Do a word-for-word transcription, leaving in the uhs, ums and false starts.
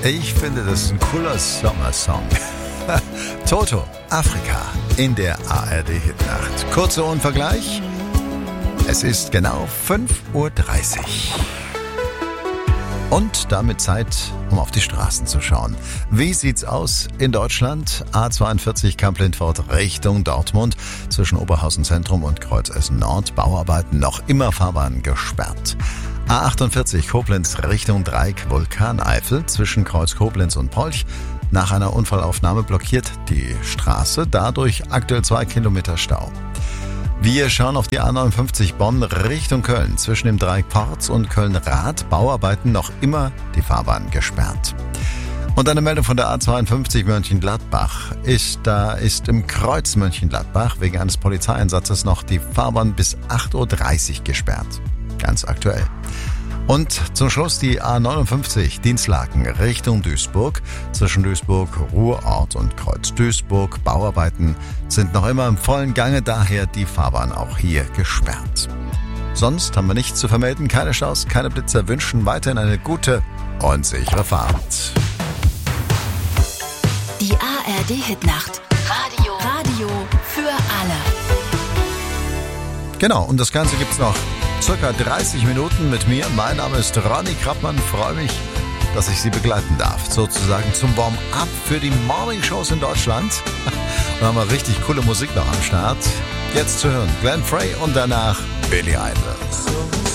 Ich finde, das ist ein cooler Sommersong. Toto, Afrika, in der A R D-Hitnacht. Kurzer Unvergleich. Es ist genau fünf Uhr dreißig. Und damit Zeit, um auf die Straßen zu schauen. Wie sieht's aus in Deutschland? A zweiundvierzig Kamp-Lindfort Richtung Dortmund. Zwischen Oberhausen Zentrum und Kreuzessen Nord. Bauarbeiten noch immer Fahrbahn gesperrt. A achtundvierzig Koblenz Richtung Dreieck Vulkaneifel. Zwischen Kreuz Koblenz und Polch. Nach einer Unfallaufnahme blockiert die Straße. Dadurch aktuell zwei Kilometer Stau. Wir schauen auf die A neunundfünfzig Bonn Richtung Köln. Zwischen dem Dreieck Porz und Köln-Rath Bauarbeiten noch immer die Fahrbahn gesperrt. Und eine Meldung von der A zweiundfünfzig Mönchengladbach. Ist, da ist im Kreuz Mönchengladbach wegen eines Polizeieinsatzes noch die Fahrbahn bis acht Uhr dreißig gesperrt. Ganz aktuell. Und zum Schluss die A neunundfünfzig Dienstlaken Richtung Duisburg. Zwischen Duisburg, Ruhrort und Kreuz Duisburg. Bauarbeiten sind noch immer im vollen Gange, daher die Fahrbahn auch hier gesperrt. Sonst haben wir nichts zu vermelden, keine Staus, keine Blitzer, wünschen weiterhin eine gute und sichere Fahrt. Die A R D-Hitnacht. Radio. Radio für alle. Genau, und das Ganze gibt's noch circa dreißig Minuten mit mir. Mein Name ist Ronny Krappmann. Freue mich, dass ich Sie begleiten darf. Sozusagen zum Warm-up für die Morning-Shows in Deutschland. Und haben wir richtig coole Musik noch am Start. Jetzt zu hören Glenn Frey und danach Billy Idol.